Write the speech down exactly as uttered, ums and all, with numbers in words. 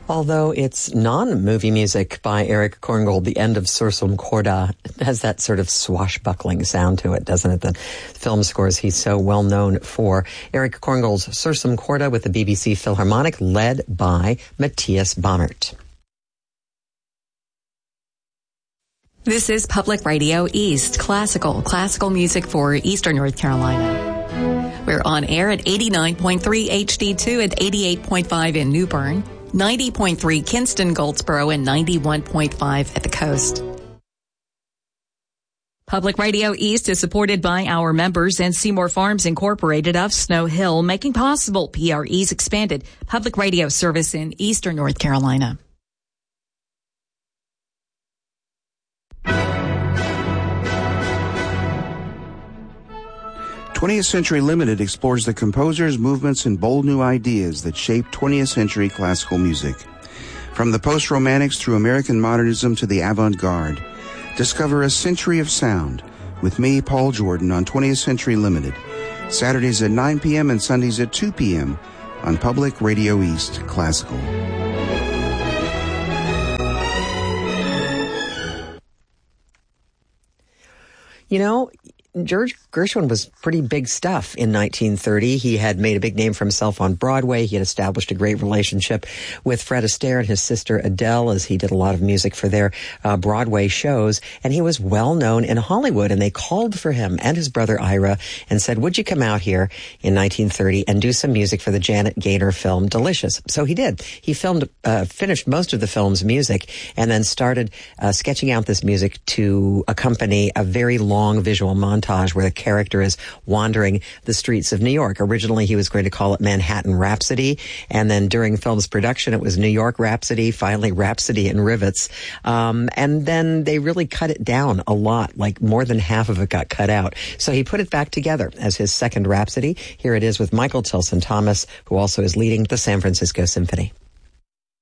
Although it's non-movie music by Erich Korngold, the end of Sursum Corda has that sort of swashbuckling sound to it, doesn't it? The film scores he's so well known for. Erich Korngold's Sursum Corda with the B B C Philharmonic, led by Matthias Bammert. This is Public Radio East, classical, classical music for Eastern North Carolina. We're on air at eighty-nine point three H D two and eighty-eight point five in New Bern, ninety point three Kinston, Goldsboro, and ninety-one point five at the coast. Public Radio East is supported by our members and Seymour Farms Incorporated of Snow Hill, making possible P R E's expanded public radio service in Eastern North Carolina. twentieth Century Limited explores the composers, movements, and bold new ideas that shaped twentieth century classical music. From the post-romantics through American modernism to the avant-garde, discover a century of sound with me, Paul Jordan, on twentieth Century Limited, Saturdays at nine p.m. and Sundays at two p.m. on Public Radio East Classical. You know, George Gershwin was pretty big stuff in nineteen thirty. He had made a big name for himself on Broadway. He had established a great relationship with Fred Astaire and his sister Adele, as he did a lot of music for their uh, Broadway shows. And he was well known in Hollywood, and they called for him and his brother Ira and said, would you come out here in nineteen thirty and do some music for the Janet Gaynor film Delicious? So he did. He filmed, uh, finished most of the film's music and then started uh, sketching out this music to accompany a very long visual montage where the character is wandering the streets of New York. Originally, he was going to call it Manhattan Rhapsody, and then during film's production, it was New York Rhapsody, finally Rhapsody in Rivets, um, and then they really cut it down a lot, like more than half of it got cut out. So he put it back together as his second Rhapsody. Here it is with Michael Tilson Thomas, who also is leading the San Francisco Symphony.